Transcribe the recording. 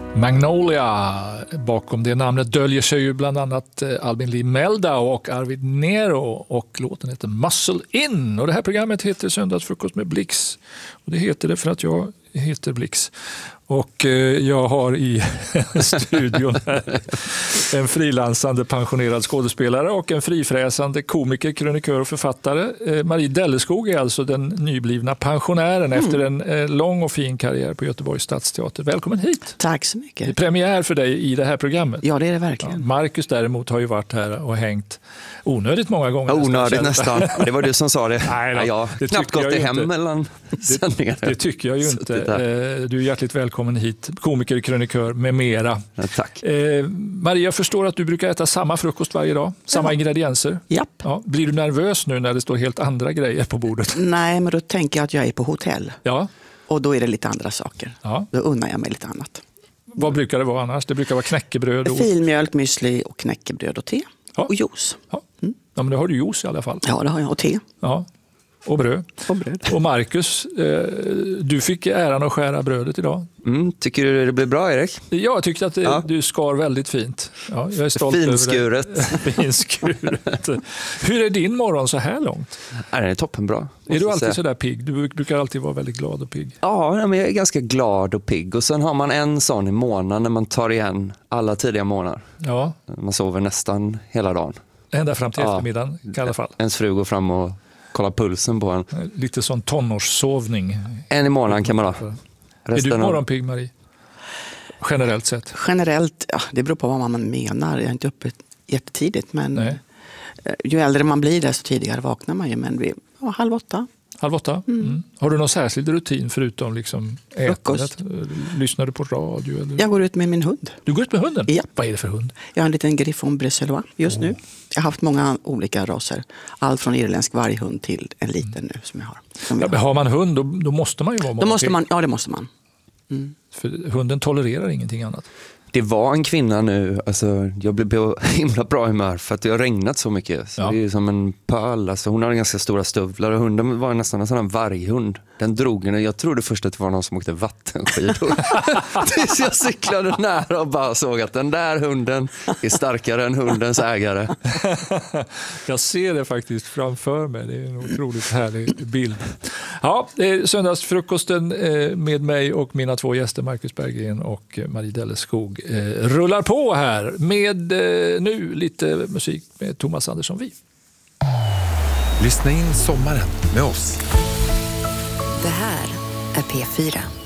Magnolia. Bakom det namnet döljer sig ju bland annat Albin Lee Meldau och Arvid Nero, och låten heter Muscle In. Och det här programmet heter Söndagsfrukost med Blix, och det heter det för att jag heter Blix. Och jag har i studion här en frilansande pensionerad skådespelare och en frifräsande komiker, krönikör och författare. Marie Delleskog är alltså den nyblivna pensionären efter en lång och fin karriär på Göteborgs stadsteater. Välkommen hit. Tack så mycket. Det är premiär för dig i det här programmet. Ja, det är det verkligen. Ja, Marcus däremot har ju varit här och hängt onödigt många gånger. Onödigt nästan. Det var du som sa det. Nej, jag har knappt gått hem mellan sändningar. Det tycker jag ju inte. Du är hjärtligt välkommen hit. Komiker, krönikör med mera. Ja, tack. Maria, jag förstår att du brukar äta samma frukost varje dag. Samma ingredienser. Japp. Ja, blir du nervös nu när det står helt andra grejer på bordet? Nej, men då tänker jag att jag är på hotell. Ja. Och då är det lite andra saker. Ja. Då unnar jag mig lite annat. Vad brukar det vara annars? Det brukar vara knäckebröd och... Filmjölk, müsli och knäckebröd och te. Ja. Och juice. Ja. Ja, men det har du juice i alla fall. Ja, det har jag. Och te. Ja. Och bröd. Och Marcus, du fick äran att skära brödet idag. Tycker du det blir bra, Erik? Jag tyckte att du skar väldigt fint. Ja, jag är stolt Finskuret. över det. Finskuret. Hur är din morgon så här långt? Ja, den är toppenbra. Är du alltid så där pigg? Du brukar alltid vara väldigt glad och pigg. Ja, men jag är ganska glad och pigg. Och sen har man en sån i månaden när man tar igen alla tidiga månader. Ja. Man sover nästan hela dagen. Ända fram till eftermiddagen i alla fall. Ens fru går fram och kollar pulsen på en. Lite sån tonårssovning. En i månaden kan man ha. Är du morgonpigg, Marie? Generellt sett? Generellt, ja, det beror på vad man menar. Jag är inte uppe jättetidigt, men ju äldre man blir desto tidigare vaknar man ju. Men 7:30. 7:30? Mm. Har du någon särskild rutin förutom liksom ätandet? Lyssnar du på radio? Eller? Jag går ut med min hund. Du går ut med hunden? Ja. Vad är det för hund? Jag har en liten Griffon Bruxellois just nu. Jag har haft många olika raser. Allt från irländsk varghund till en liten nu som jag har. Har man hund då måste man ju vara morgonpigg. Ja, det måste man. För hunden tolererar ingenting annat. Det var en kvinna nu, alltså, jag blev på himla bra humör för att det har regnat så mycket. Så det är som en pöl, alltså, hon hade ganska stora stövlar och hunden var nästan en sån här varghund. Den drog en, jag trodde först att det var någon som åkte vattenskidor. Tills jag cyklade nära och bara såg att den där hunden är starkare än hundens ägare. Jag ser det faktiskt framför mig, det är en otroligt härlig bild. Ja, söndagsfrukosten med mig och mina två gäster, Marcus Berggren och Marie Delleskog, rullar på här med nu lite musik med Thomas Andersson Vi. Lyssna in sommaren med oss. Det här är P4.